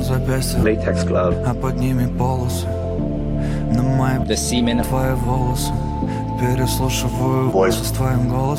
запястье, Latex glove. а под ними полосы. На моей The semen. твои волосы. Переслушиваю Voice. с твоим голосом.